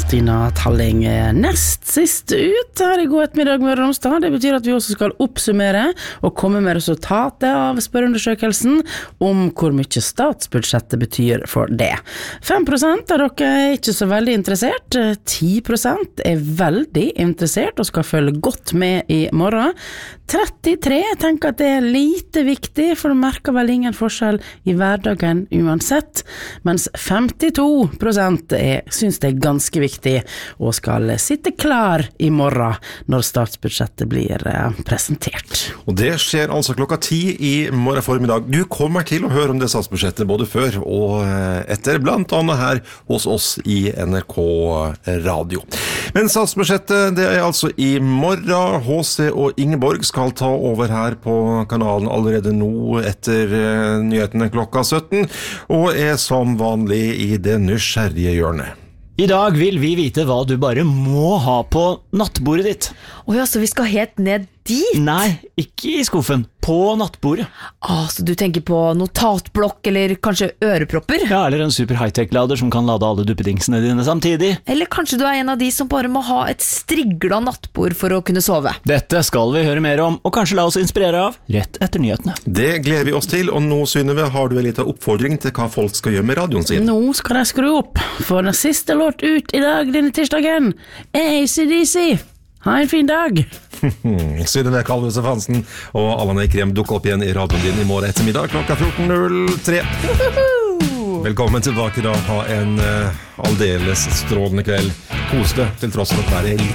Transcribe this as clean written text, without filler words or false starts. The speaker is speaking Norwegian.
Stina Talling nest sist ut her I God ettermiddag med Romstad. Det betyr at vi også skal oppsummere og komme med resultatet av spørreundersøkelsen om hvor mye statsbudsjettet betyr for det. 5% av dere ikke så veldig interessert, 10% veldig interessert og skal følge godt med I morgen. 33 tenker at det lite viktig, for de merker vel ingen forskjell I hverdagen uansett, mens 52% synes det ganske viktig og skal sitte klar I morgen når statsbudsjettet blir presentert. Og det skjer altså 10:00 I morgen formiddag. Du kommer til å høre om det statsbudsjettet både før og etter, blant annet her hos oss I NRK Radio. Men statsbudsjettet, det altså I morgen. HC og Ingeborg skal ta over her på kanalen allerede nå etter nyhetene 17:00, og som vanlig I det nysgjerrige hjørnet. I dag vil vi vite hva du bare må ha på nattbordet ditt. Åja, så vi skal helt ned dit? Nei, ikke I skuffen, på nattbordet. Så du tenker på notatblokk eller kanskje ørepropper? Ja, eller en super high-tech-lader som kan lade alle duppedingsene dine samtidig. Eller kanskje du en av de som bare må ha et strigla nattbord for å kunne sove. Dette skal vi høre mer om, og kanskje la oss inspirere av rett etter nyhetene. Det gleder vi oss til, og nå Synnøve, har du en liten oppfordring til hva folk skal gjøre med radioen sin? Nå skal jeg skru opp, for den siste låt ut I dag denne tirsdagen AC/DC. Ha en fin dag. Synnøve Kalve Stefansen og Allan Eikrem dukker opp igjen I radioen din I morgen ettermiddag 14:03. Velkommen tilbake da. Ha en aldeles strålende kveld. Kos deg til tross for at det litt